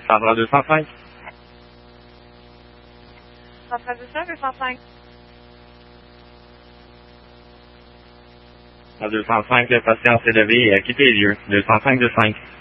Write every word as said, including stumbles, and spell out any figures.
Centre deux cent cinq. Centre deux cents, deux cent cinq. À deux cent cinq, le patient s'est levé et a quitté les lieux. deux cent cinq, deux cent cinq.